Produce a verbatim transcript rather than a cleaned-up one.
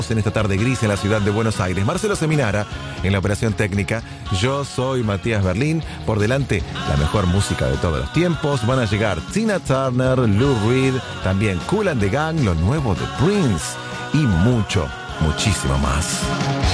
En esta tarde gris en la ciudad de Buenos Aires. Marcelo Seminara en la operación técnica. Yo soy Matías Berlín. Por delante, la mejor música de todos los tiempos. Van a llegar Tina Turner, Lou Reed, también Kool and the Gang, lo nuevo de Prince y mucho, muchísimo más.